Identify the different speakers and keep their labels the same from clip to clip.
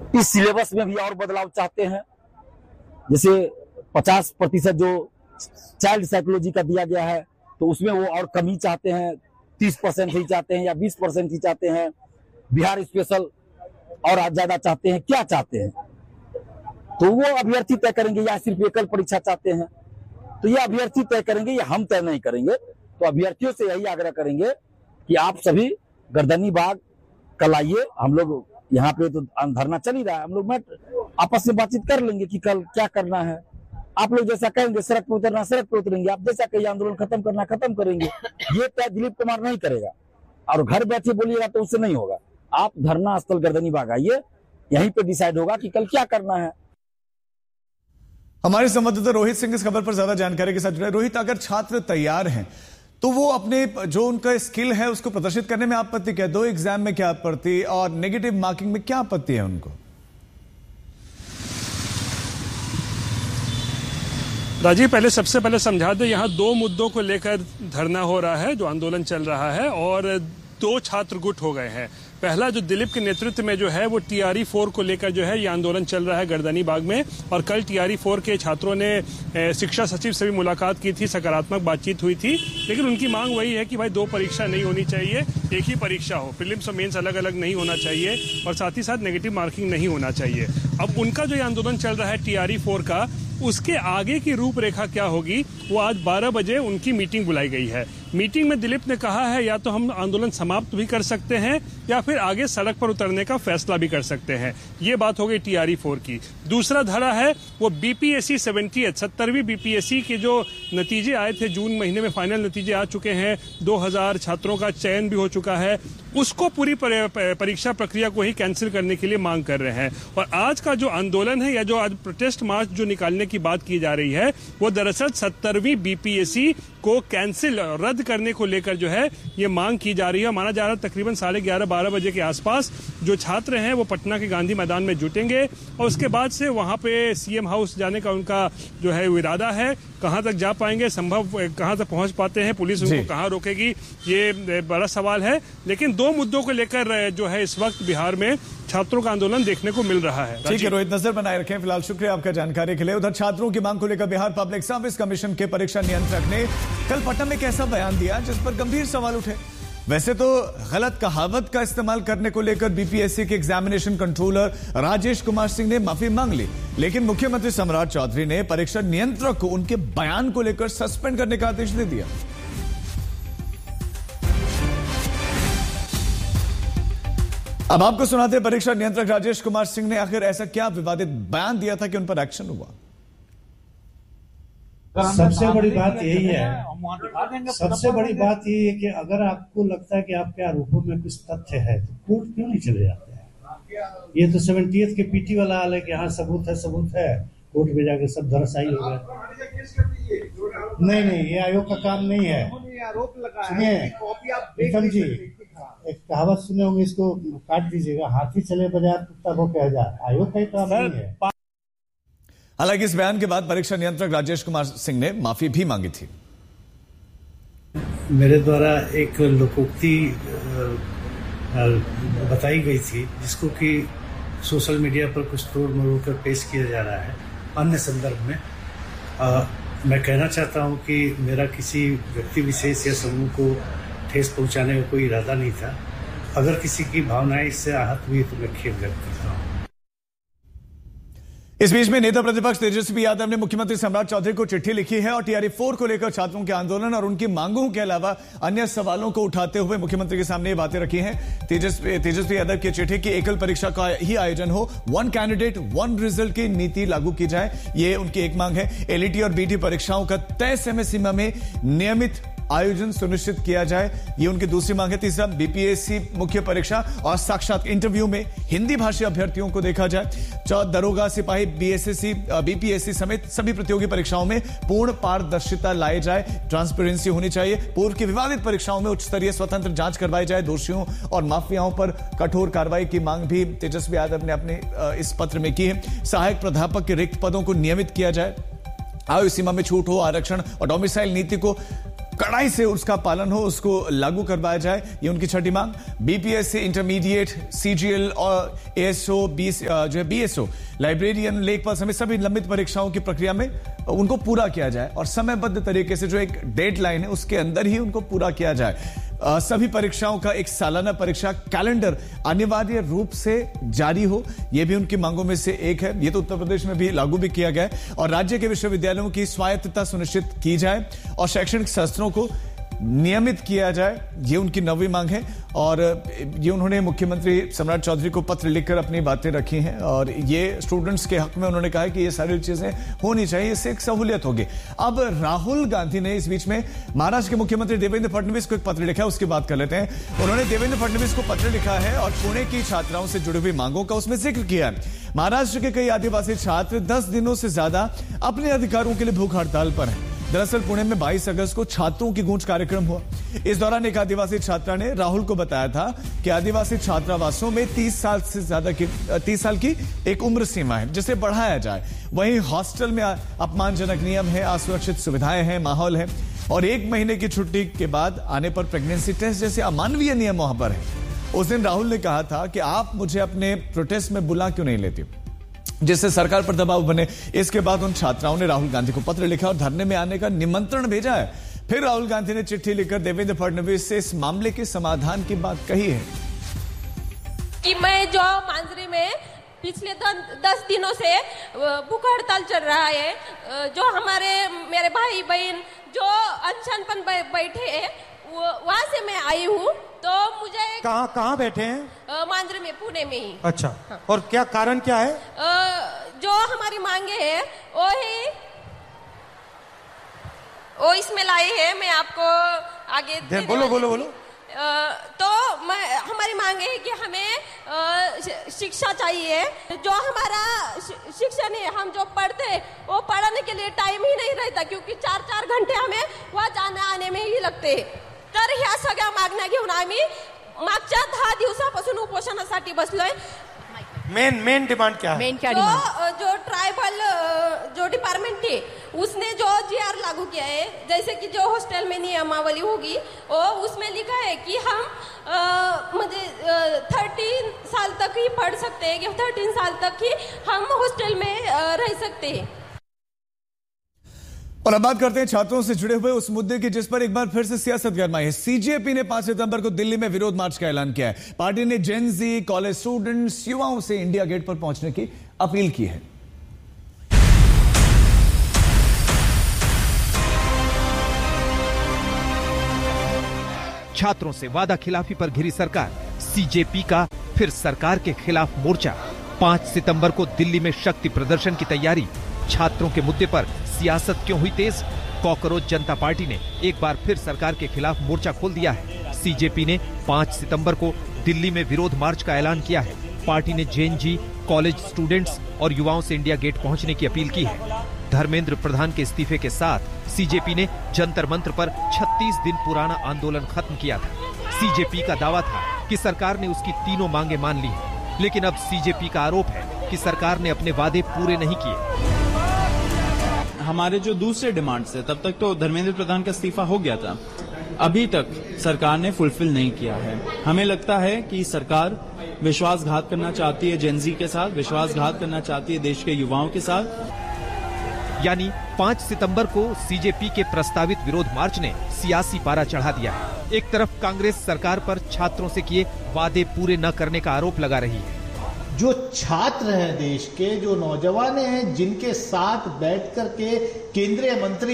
Speaker 1: इस सिलेबस में भी और बदलाव चाहते हैं। जैसे 50% जो चाइल्ड साइकोलॉजी का दिया गया है तो उसमें वो और कमी चाहते हैं, 30% ही चाहते हैं या 20% ही चाहते हैं। बिहार स्पेशल और ज्यादा चाहते हैं, क्या चाहते हैं तो वो अभ्यर्थी तय करेंगे, या सिर्फ एकल परीक्षा चाहते हैं तो ये अभ्यर्थी तय करेंगे, या हम तय नहीं करेंगे। तो अभ्यर्थियों से यही आग्रह करेंगे कि आप सभी गर्दनी बाग कल आइए। हम लोग यहाँ पे तो धरना चल ही रहा है, हम लोग आपस में बातचीत कर लेंगे कि कल क्या करना है। आप लोग जैसा कहेंगे सड़क पर उतरना सड़क पर उतरेंगे, आप जैसा कहिए आंदोलन खत्म करना खत्म करेंगे। ये तय दिलीप कुमार नहीं करेगा और घर बैठे बोलिएगा तो उससे नहीं होगा। आप धरना स्थल गर्दनी बाग आइए, यहीं पे डिसाइड होगा कि कल क्या करना है।
Speaker 2: हमारे संवाददाता रोहित सिंह इस खबर पर ज्यादा जानकारी के साथ जुड़े। रोहित, अगर छात्र तैयार हैं तो वो अपने जो उनका स्किल है उसको प्रदर्शित करने में आपत्ति क्या है? 2 एग्जाम में क्या आपत्ति और नेगेटिव मार्किंग में क्या आपत्ति है उनको?
Speaker 3: राजीव, पहले सबसे पहले समझा दे, यहाँ 2 मुद्दों को लेकर धरना हो रहा है, जो आंदोलन चल रहा है, और 2 छात्र गुट हो गए हैं। पहला जो दिलीप के नेतृत्व में जो है वो TRE 4 को लेकर जो है ये आंदोलन चल रहा है गर्दनी बाग में। और कल TRE 4 के छात्रों ने शिक्षा सचिव से भी मुलाकात की थी, सकारात्मक बातचीत हुई थी, लेकिन उनकी मांग वही है कि भाई 2 परीक्षा नहीं होनी चाहिए, एक ही परीक्षा हो, प्रीलिम्स और मेंस अलग अलग नहीं होना चाहिए, और साथ ही साथ नेगेटिव मार्किंग नहीं होना चाहिए। अब उनका जो ये आंदोलन चल रहा है TRE 4 का, उसके आगे की रूपरेखा क्या होगी वो आज 12 बजे उनकी मीटिंग बुलाई गई है। मीटिंग में दिलीप ने कहा है या तो हम आंदोलन समाप्त भी कर सकते हैं या फिर आगे सड़क पर उतरने का फैसला भी कर सकते हैं। ये बात हो गई TRE 4 की। दूसरा धड़ा है वो BPSC 70वीं BPSC के जो नतीजे आए थे जून महीने में, फाइनल नतीजे आ चुके हैं, 2000 छात्रों का चयन भी हो चुका है, उसको पूरी परीक्षा प्रक्रिया को ही कैंसिल करने के लिए मांग कर रहे हैं। और आज का जो आंदोलन है या जो आज प्रोटेस्ट मार्च जो निकालने की बात की जा रही है वो दरअसल 70वीं BPSC को कैंसिल रद्द करने को लेकर जो है ये मांग की जा रही है। माना जा रहा है तकरीबन 11:30-12 बजे के आसपास जो छात्र हैं वो पटना के गांधी मैदान में जुटेंगे और उसके बाद से वहां पे CM हाउस जाने का उनका जो है इरादा है। कहां तक जा पाएंगे, संभव कहां तक पहुंच पाते हैं, पुलिस उनको कहां रोकेगी, ये बड़ा सवाल है। लेकिन 2 मुद्दों को लेकर जो है इस वक्त बिहार में छात्रों का आंदोलन देखने को मिल रहा है।
Speaker 2: ठीक है रोहित, नजर बनाए रखें। फिलहाल शुक्रिया आपका जानकारी के लिए। उधर छात्रों की मांग को लेकर बिहार पब्लिक सर्विस कमीशन के परीक्षा नियंत्रक ने कल पटना में एक ऐसा बयान दिया जिस पर गंभीर सवाल उठे। वैसे तो गलत कहावत का इस्तेमाल करने को लेकर BPSC के एग्जामिनेशन कंट्रोलर राजेश कुमार सिंह ने माफी मांग ली, लेकिन मुख्यमंत्री सम्राट चौधरी ने परीक्षा नियंत्रक को उनके बयान को लेकर सस्पेंड करने का आदेश दे दिया। अब आपको सुनाते हैं परीक्षा नियंत्रक राजेश कुमार सिंह ने आखिर ऐसा क्या विवादित बयान दिया था कि उन पर एक्शन हुआ।
Speaker 4: सबसे बड़ी बात यही है, सबसे बड़ी बात यही है कि अगर आपको लगता है कि आपके आरोपों में कुछ तथ्य है तो कोर्ट क्यों नहीं चले जाते हैं। ये तो 70th के PT वाला हाल है कि हाँ सबूत है, कोर्ट में जाके सब धराशायी हो गए। नहीं, ये आयोग का काम नहीं है। सुनिए विक्रम जी, एक कहावत सुने होंगे, इसको काट दीजिएगा, हाथी चले बाजार कुत्ता भौंके हजार। आयोग का ही काम नहीं है।
Speaker 2: हालांकि इस बयान के बाद परीक्षा नियंत्रक राजेश कुमार सिंह ने माफी भी मांगी थी।
Speaker 4: मेरे द्वारा एक लोकोक्ति बताई गई थी जिसको कि सोशल मीडिया पर कुछ तोड़ मरोड़ कर पेश किया जा रहा है अन्य संदर्भ में। मैं कहना चाहता हूं कि मेरा किसी व्यक्ति विशेष या समूह को ठेस पहुंचाने का कोई इरादा नहीं था। अगर किसी की भावनाएं इससे आहत हुई तो मैं खेद व्यक्त करता हूं।
Speaker 2: इस बीच में नेता प्रतिपक्ष तेजस्वी यादव ने मुख्यमंत्री सम्राट चौधरी को चिट्ठी लिखी है और TRE 4 को लेकर छात्रों के आंदोलन और उनकी मांगों के अलावा अन्य सवालों को उठाते हुए मुख्यमंत्री के सामने ये बातें रखी हैं। तेजस्वी यादव की चिट्ठी की एकल परीक्षा का ही आयोजन हो, 1 कैंडिडेट 1 रिजल्ट की नीति लागू की जाए, ये उनकी एक मांग है। LET और BT परीक्षाओं का तय समय सीमा में नियमित आयोजन सुनिश्चित किया जाए, ये उनकी दूसरी मांग है। तीसरा, BPSC मुख्य परीक्षा और साक्षात इंटरव्यू में हिंदी भाषी अभ्यर्थियों को देखा जाए। दरोगा, सिपाही, BPSC समेत सभी प्रतियोगी परीक्षाओं में पूर्ण पारदर्शिता लाई जाए, ट्रांसपेरेंसी होनी चाहिए। पूर्व की विवादित परीक्षाओं में उच्च स्तरीय स्वतंत्र जांच करवाई जाए। दोषियों और माफियाओं पर कठोर कार्रवाई की मांग भी तेजस्वी यादव ने अपने इस पत्र में की है। सहायक प्राध्यापक के रिक्त पदों को नियमित किया जाए, आयु सीमा में छूट हो, आरक्षण और डोमिसाइल नीति को कड़ाई से उसका पालन हो, उसको लागू करवाया जाए, ये उनकी छठी मांग। बीपीएससी इंटरमीडिएट, सीजीएल और एएसओ, जो है बीएसओ, लाइब्रेरियन, लेखपाल समेत सभी लंबित परीक्षाओं की प्रक्रिया में उनको पूरा किया जाए और समयबद्ध तरीके से जो एक डेडलाइन है उसके अंदर ही उनको पूरा किया जाए। सभी परीक्षाओं का एक सालाना परीक्षा कैलेंडर अनिवार्य रूप से जारी हो, यह भी उनकी मांगों में से एक है। यह तो उत्तर प्रदेश में भी लागू भी किया गया है। और राज्य के विश्वविद्यालयों की स्वायत्तता सुनिश्चित की जाए और शैक्षणिक संस्थानों को नियमित किया जाए, ये उनकी नवी मांग है। और ये उन्होंने मुख्यमंत्री सम्राट चौधरी को पत्र लिखकर अपनी बातें रखी हैं और ये स्टूडेंट्स के हक में उन्होंने कहा है कि ये सारी चीजें होनी चाहिए, इससे एक सहूलियत होगी। अब राहुल गांधी ने इस बीच में महाराष्ट्र के मुख्यमंत्री देवेंद्र फडणवीस को एक पत्र लिखा है, उसकी बात कर लेते हैं। उन्होंने देवेंद्र फडणवीस को पत्र लिखा है और पुणे की छात्राओं से जुड़ी हुई मांगों का उसमें जिक्र किया है। महाराष्ट्र के कई आदिवासी छात्र 10 दिनों से ज्यादा अपने अधिकारों के लिए भूख हड़ताल पर हैं। दरअसल पुणे में 22 अगस्त को छात्रों की गूंज कार्यक्रम हुआ। इस दौरान एक आदिवासी छात्रा ने राहुल को बताया था कि आदिवासी छात्रावासों में 30 साल की एक उम्र सीमा है, जिसे बढ़ाया जाए। वहीं हॉस्टल में अपमानजनक नियम है, असुरक्षित सुविधाएं हैं, माहौल है और 1 महीने की छुट्टी के बाद आने पर प्रेगनेंसी टेस्ट जैसे अमानवीय नियम वहां पर है। उस दिन राहुल ने कहा था कि आप मुझे अपने प्रोटेस्ट में बुला क्यों नहीं लेती, जिससे सरकार पर दबाव बने। इसके बाद उन छात्राओं ने राहुल गांधी को पत्र लिखा और धरने में आने का निमंत्रण भेजा है। फिर राहुल गांधी ने चिट्ठी लिखकर देवेंद्र फडणवीस से इस मामले के समाधान की बात कही है
Speaker 5: कि मैं जो मांजरी में पिछले 10 दिनों से भूख हड़ताल चल रहा है, जो मेरे भाई बहन जो अनशन पर बैठे हैं, वहां से मैं आई हूँ। तो मुझे
Speaker 6: कहाँ बैठे हैं?
Speaker 5: मांजरी में, पुणे में ही।
Speaker 6: अच्छा, और क्या कारण क्या है?
Speaker 5: जो हमारी मांगे हैं वो इसमें लाए हैं, मैं आपको आगे
Speaker 6: बोलो।
Speaker 5: तो हमारी मांग है कि हमें शिक्षा चाहिए। जो हमारा शिक्षण है, हम जो पढ़ते हैं वो पढ़ने के लिए टाइम ही नहीं रहता, क्योंकि 4-4 घंटे हमें वहाँ जाने आने में ही लगते। तर ह्या सगळ्या मागण्या घेऊन आम्ही मागच्या 10 दिवसापासून उपोषणासाठी बसलोय।
Speaker 6: मेन डिमांड क्या है?
Speaker 5: जो ट्राइबल जो डिपार्टमेंट है उसने जो जीआर लागू किया है, जैसे कि जो हॉस्टल में नियमावली होगी वो उसमें लिखा है कि हम 13 साल तक ही पढ़ सकते हैं, कि 13 साल तक ही हम हॉस्टल में रह सकते हैं।
Speaker 2: और अब बात करते हैं छात्रों से जुड़े हुए उस मुद्दे की जिस पर एक बार फिर से सियासत गरमाई है। सीजेपी ने 5 सितंबर को दिल्ली में विरोध मार्च का ऐलान किया है। पार्टी ने जेन जी, कॉलेज स्टूडेंट्स, युवाओं से इंडिया गेट पर पहुंचने की अपील की है।
Speaker 7: छात्रों से वादा खिलाफी पर घिरी सरकार, सीजेपी का फिर सरकार के खिलाफ मोर्चा। 5 सितंबर को दिल्ली में शक्ति प्रदर्शन की तैयारी। छात्रों के मुद्दे पर सियासत क्यों हुई तेज? कॉकरोच जनता पार्टी ने एक बार फिर सरकार के खिलाफ मोर्चा खोल दिया है। सीजेपी ने 5 सितंबर को दिल्ली में विरोध मार्च का ऐलान किया है। पार्टी ने जेन जी, कॉलेज स्टूडेंट्स और युवाओं से इंडिया गेट पहुंचने की अपील की है। धर्मेंद्र प्रधान के इस्तीफे के साथ सीजेपी ने जंतर मंत्र पर 36 दिन पुराना आंदोलन खत्म किया था। सीजेपी का दावा था कि सरकार ने उसकी तीनों मांगे मान ली हैं, लेकिन अब सीजेपी का आरोप है कि सरकार ने अपने वादे पूरे नहीं किए।
Speaker 8: हमारे जो दूसरे डिमांड्स है, तब तक तो धर्मेंद्र प्रधान का इस्तीफा हो गया था, अभी तक सरकार ने फुलफिल नहीं किया है। हमें लगता है कि सरकार विश्वासघात करना चाहती है जेनजी के साथ, विश्वासघात करना चाहती है देश के युवाओं के साथ।
Speaker 7: यानी 5 सितंबर को सीजेपी के प्रस्तावित विरोध मार्च ने सियासी पारा चढ़ा दिया है। एक तरफ कांग्रेस सरकार पर छात्रों से किए वादे पूरे न करने का आरोप लगा रही है।
Speaker 9: जो छात्र हैं देश के, जो नौजवान हैं, जिनके साथ बैठ करके केंद्रीय मंत्री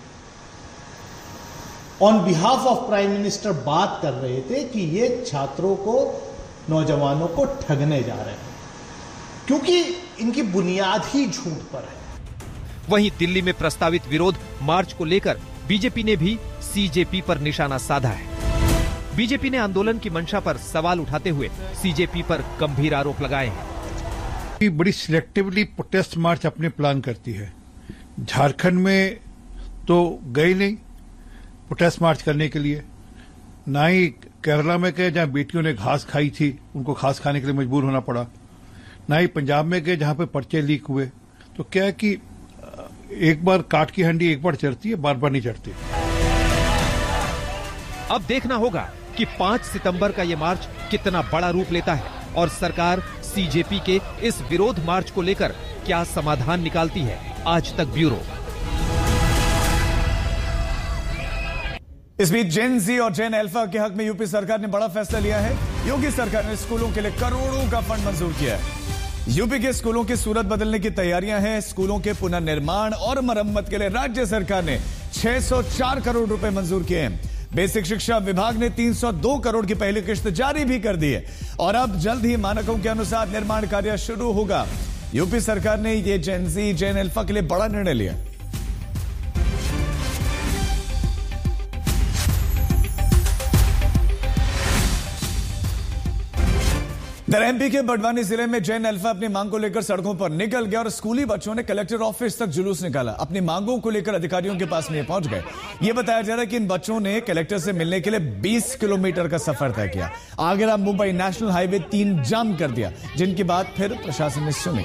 Speaker 9: on behalf of prime minister बात कर रहे थे कि ये छात्रों को, नौजवानों को ठगने जा रहे हैं, क्योंकि इनकी बुनियाद ही झूठ पर है।
Speaker 7: वहीं दिल्ली में प्रस्तावित विरोध मार्च को लेकर बीजेपी ने भी सीजेपी पर निशाना साधा है। बीजेपी ने आंदोलन की मंशा पर सवाल उठाते हुए सीजेपी पर गंभीर आरोप लगाए हैं।
Speaker 10: बड़ी सिलेक्टिवली प्रोटेस्ट मार्च अपने प्लान करती है। झारखंड में तो गए नहीं प्रोटेस्ट मार्च करने के लिए, ना ही केरला में गए जहां बेटियों ने घास खाई थी, उनको घास खाने के लिए मजबूर होना पड़ा, ना ही पंजाब में गए जहां पे पर्चे लीक हुए। तो क्या है कि एक बार काट की हंडी एक बार चढ़ती है, बार बार नहीं चढ़ती।
Speaker 7: अब देखना होगा कि 5 सितंबर का ये मार्च कितना बड़ा रूप लेता है और सरकार सीजेपी के इस विरोध मार्च को लेकर क्या समाधान निकालती है। आज तक ब्यूरो।
Speaker 2: इस बीच जेन जी और जेन अल्फा के हक में यूपी सरकार ने बड़ा फैसला लिया है। योगी सरकार ने स्कूलों के लिए करोड़ों का फंड मंजूर किया है। यूपी के स्कूलों की सूरत बदलने की तैयारियां हैं। स्कूलों के पुनर्निर्माण और मरम्मत के लिए राज्य सरकार ने 604 करोड़ रुपए मंजूर किए हैं। बेसिक शिक्षा विभाग ने 302 करोड़ की पहली किश्त जारी भी कर दी है और अब जल्द ही मानकों के अनुसार निर्माण कार्य शुरू होगा। यूपी सरकार ने ये जेन जी जेन अल्फा के लिए बड़ा निर्णय लिया। इधर एमपी के बड़वानी जिले में जेन अल्फा अपनी मांग को लेकर सड़कों पर निकल गया और स्कूली बच्चों ने कलेक्टर ऑफिस तक जुलूस निकाला। अपनी मांगों को लेकर अधिकारियों के पास में पहुंच गए। ये बताया जा रहा है कि इन बच्चों ने कलेक्टर से मिलने के लिए 20 किलोमीटर का सफर तय किया। आगरा मुंबई नेशनल हाईवे 3 जाम कर दिया, जिनकी बात फिर प्रशासन ने सुनी।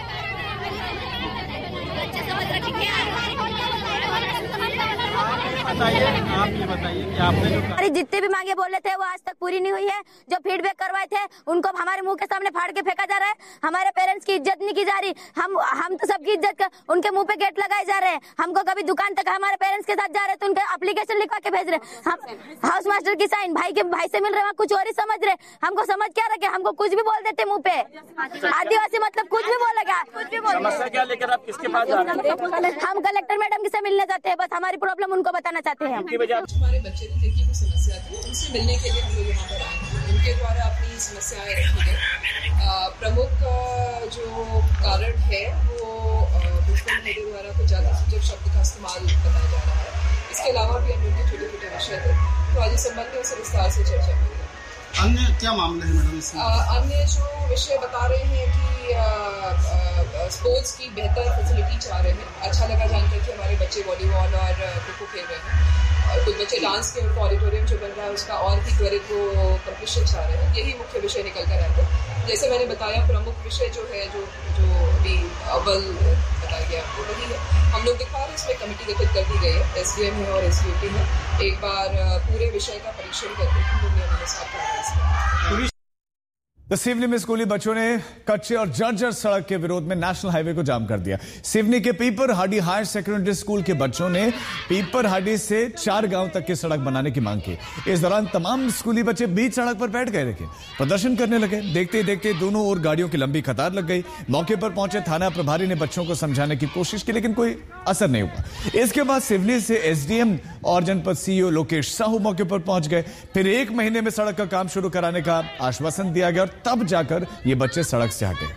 Speaker 11: हमारी जितने भी मांगे बोले थे वो आज तक पूरी नहीं हुई है। जो फीडबैक करवाए थे उनको हमारे मुंह के सामने फाड़ के फेंका जा रहा है। हमारे पेरेंट्स की इज्जत नहीं की जा रही। हम तो सबकी इज्जत कर, उनके मुंह पे गेट लगाए जा रहे हैं। हमको कभी दुकान तक हमारे पेरेंट्स के साथ जा रहे हैं तो उनके एप्लीकेशन लिखवा के भेज रहे। हम हाउस मास्टर की साइन भाई से मिल रहे हैं, कुछ और ही समझ रहे। हमको समझ क्या रखे, हमको कुछ भी बोल देते मुंह पे। आदिवासी मतलब कुछ भी बोलेगा, कुछ भी बोलेगा। समस्या क्या लेकर आप किसके पास जा रहे हैं? हम कलेक्टर मैडम से मिलने जाते हैं, बस हमारी प्रॉब्लम उनको बताना चाहते हैं।
Speaker 12: हमारे बच्चे को देखिए कोई समस्या थी, उनसे मिलने के लिए हम लोग यहाँ पर आए हैं। उनके द्वारा अपनी समस्याएं रखी गई। प्रमुख जो कारण है वो पुष्पम मेरे द्वारा कुछ ज़्यादा सूचक शब्द का इस्तेमाल बताया जा रहा है। इसके अलावा भी हम लोग के छोटे छोटे विषय थे, तो आज इस संबंध में उनसे विस्तार से चर्चा हुई।
Speaker 13: अन्य क्या मामले हैं मैडम इसमें?
Speaker 12: अन्य जो विषय बता रहे हैं कि स्पोर्ट्स की बेहतर फैसिलिटी चाह रहे हैं। अच्छा लगा जानकर कि हमारे बच्चे वॉलीबॉल और खो-खो खेल रहे हैं। कुछ बच्चे डांस के ऑडिटोरियम जो बन रहा है उसका और भी त्वरित वो कंप्लीशन चाह रहे हैं। यही मुख्य विषय निकल कर आए थे। जैसे मैंने बताया, प्रमुख विषय जो है जो अभी अव्वल बताया गया आपको वही है। हम लोग दिखा रहे हैं, इसमें कमेटी गठित कर दी गई है, SDM है और SDOP है। एक बार पूरे विषय का परीक्षण करके हम लोग नियमानुसार कार्रवाई।
Speaker 2: सिवनी में स्कूली बच्चों ने कच्चे और जर्जर सड़क के विरोध में नेशनल हाईवे को जाम कर दिया। सिवनी के पीपर हाडी हायर सेकेंडरी स्कूल के बच्चों ने पीपर हाडी से 4 गांव तक की सड़क बनाने की मांग की। इस दौरान तमाम स्कूली बच्चे बीच सड़क पर बैठ गए रखे, प्रदर्शन करने लगे। देखते ही देखते दोनों ओर गाड़ियों की लंबी कतार लग गई। मौके पर पहुंचे थाना प्रभारी ने बच्चों को समझाने की कोशिश की, लेकिन कोई असर नहीं हुआ। इसके बाद सिवनी से SDM और जनपद CEO लोकेश साहू मौके पर पहुंच गए। फिर 1 महीने में सड़क का काम शुरू कराने का आश्वासन दिया गया और तब जाकर ये बच्चे सड़क से हटे।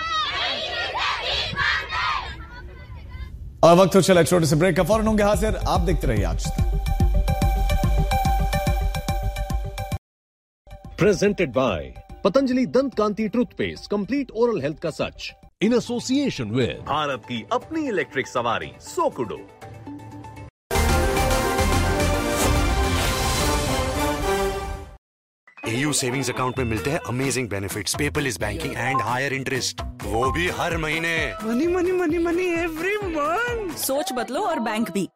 Speaker 2: और वक्त हो चला छोटे से ब्रेक का, फौरन होंगे हाजिर। आप देखते रहिए आज तक।
Speaker 14: प्रेजेंटेड बाय पतंजलि दंत कांति टूथपेस्ट, कंप्लीट ओरल हेल्थ का सच, इन एसोसिएशन विद भारत की अपनी इलेक्ट्रिक सवारी सोकुडो।
Speaker 15: AU सेविंग्स अकाउंट में मिलते हैं amazing benefits, paperless banking and higher interest, वो भी हर महीने।
Speaker 16: Money money money money every month. सोच बदलो और बैंक भी।